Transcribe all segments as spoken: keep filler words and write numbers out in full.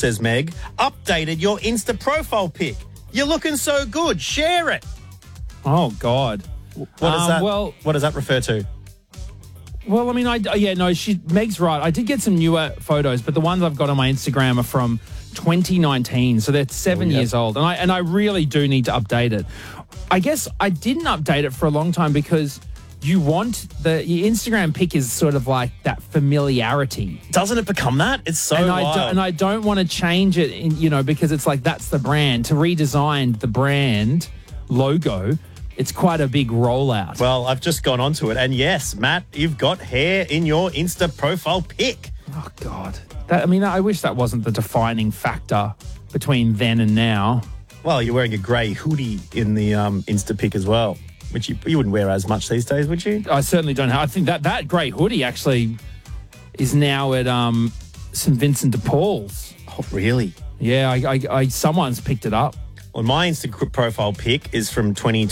says Meg, updated your Insta profile pic. You're looking so good. Share it. Oh, God. What does Um, that? well- what does that refer to? Well, I mean, I yeah, no, she Meg's right. I did get some newer photos, but the ones I've got on my Instagram are from twenty nineteen, so they're seven Oh, yeah. years old, and I and I really do need to update it. I guess I didn't update it for a long time because you want the your Instagram pic is sort of like that familiarity, Doesn't it become that? It's so and I wild. do, and I don't want to change it, in, you know, because it's like that's the brand. To redesign the brand logo, it's quite a big rollout. Well, I've just gone onto it, and yes, Matt, you've got hair in your Insta profile pic. Oh, God. That, I mean, I wish that wasn't the defining factor between then and now. Well, you're wearing a grey hoodie in the um, Insta pic as well, which you, you wouldn't wear as much these days, would you? I certainly don't have. I think that that grey hoodie actually is now at um, Saint Vincent de Paul's. Oh, really? Yeah, I, I, I someone's picked it up. Well, my Insta profile pic is from twenty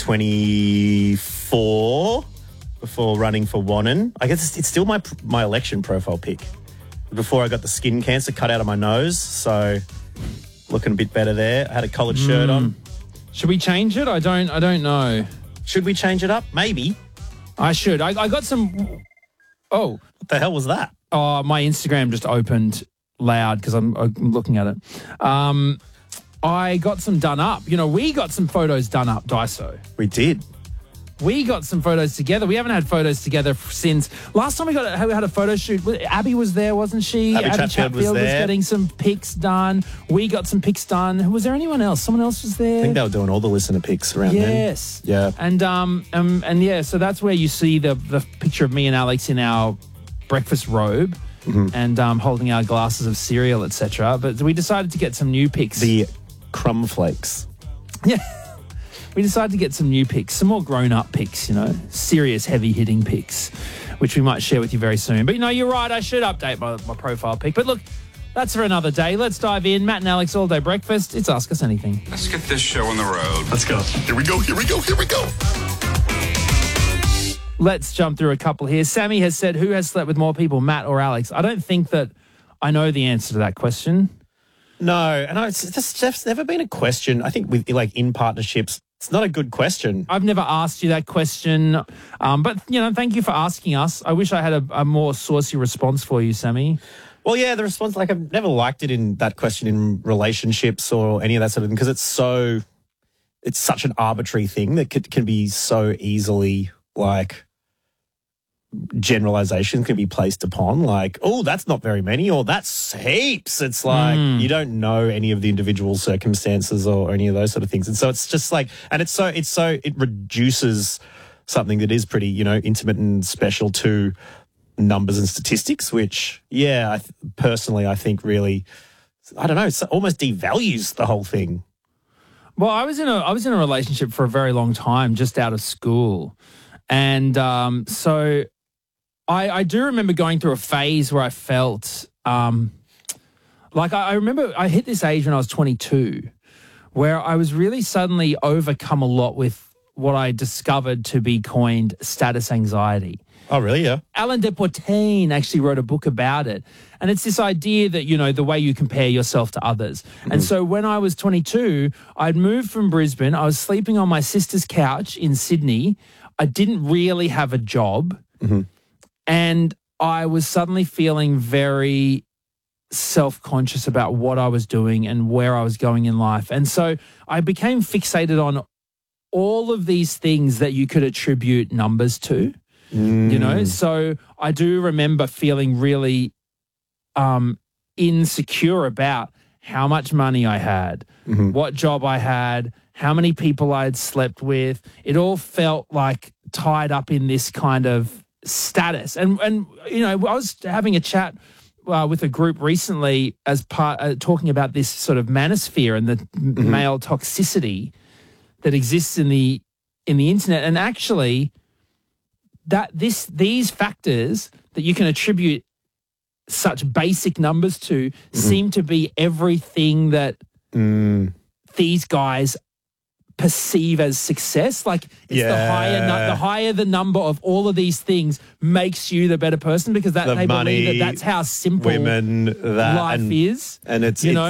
twenty-four, before running for Wannon. I guess it's, it's still my my election profile pic. Before I got the skin cancer cut out of my nose, so looking a bit better there. I had a collared mm. shirt on. Should we change it? I don't. I don't know. Should we change it up? Maybe. I should. I, I got some. Oh, what the hell was that? Oh, my Instagram just opened loud because I'm, I'm looking at it. Um. I got some done up. You know, we got some photos done up, Daiso. We did. We got some photos together. We haven't had photos together since last time we got a, we had a photo shoot. Abby was there, wasn't she? Abby, Abby Chatfield, Chatfield was, was there. getting some pics done. We got some pics done. Was there anyone else? Someone else was there. I think they were doing all the listener pics around then. Yes. Yeah. And um, um and yeah, so that's where you see the the picture of me and Alex in our breakfast robe. Mm-hmm. And um, holding our glasses of cereal, et cetera. But we decided to get some new pics. The crumb flakes. Yeah. We decided to get some new pics, some more grown-up pics, you know, serious, heavy-hitting pics, which we might share with you very soon. But, you know, you're right, I should update my, my profile pic. But, look, that's for another day. Let's dive in. Matt and Alex, all-day breakfast. It's Ask Us Anything. Let's get this show on the road. Let's go. Here we go, here we go, here we go. Let's jump through a couple here. Sammy has said, who has slept with more people, Matt or Alex? I don't think that I know the answer to that question. No, and I, it's just it's never been a question. I think with like in partnerships, it's not a good question. I've never asked you that question, um, but you know, thank you for asking us. I wish I had a, a more saucy response for you, Sammy. Well, yeah, the response, like I've never liked it in that question in relationships or any of that sort of thing because it's so, it's such an arbitrary thing that could, can be so easily like. Generalization can be placed upon like, oh, that's not very many or that's heaps. It's like mm. you don't know any of the individual circumstances or any of those sort of things. And so it's just like, and it's so, it's so, it reduces something that is pretty, you know, intimate and special to numbers and statistics, which, yeah, I th- personally, I think really, I don't know, it almost devalues the whole thing. Well, I was in a, I was in a relationship for a very long time, just out of school. And um, so I, I do remember going through a phase where I felt um, like I, I remember I hit this age when I was twenty-two where I was really suddenly overcome a lot with what I discovered to be coined status anxiety. Oh, really? Yeah. Alain de Botton actually wrote a book about it. And it's this idea that, you know, the way you compare yourself to others. Mm-hmm. And so when I was twenty-two, I'd moved from Brisbane. I was sleeping on my sister's couch in Sydney. I didn't really have a job. Mm-hmm. And I was suddenly feeling very self-conscious about what I was doing and where I was going in life. And so I became fixated on all of these things that you could attribute numbers to, mm. you know. So I do remember feeling really um, insecure about how much money I had, mm-hmm. what job I had, how many people I had slept with. It all felt like tied up in this kind of status. And, and you know, I was having a chat uh, with a group recently as part, uh, talking about this sort of manosphere and the mm-hmm. male toxicity that exists in the in the internet. And actually, that this these factors that you can attribute such basic numbers to mm-hmm. seem to be everything that mm. these guys perceive as success. Like it's yeah. the higher the higher the number of all of these things makes you the better person because that the they money, believe that that's how simple women, that, life and, is. And it's, you it's know?